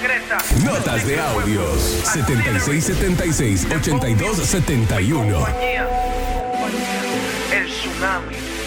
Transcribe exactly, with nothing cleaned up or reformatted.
Notas de audios setenta y seis setenta y seis ochenta y dos setenta y uno. El tsunami.